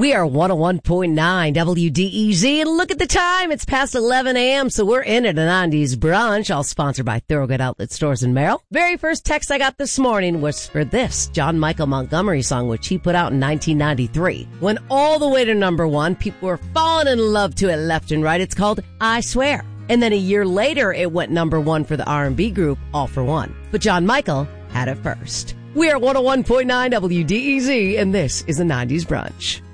We are 101.9 WDEZ, and look at the time. It's past 11 a.m., so we're in at a 90s brunch, all sponsored by Thorogood Outlet Stores in Merrill. Very first text I got this morning was for this John Michael Montgomery song, which he put out in 1993. Went all the way to number one. People were falling in love to it left and right. It's called I Swear. And then a year later, it went number one for the R&B group All for One. But John Michael had it first. We are 101.9 WDEZ, and this is a 90s brunch.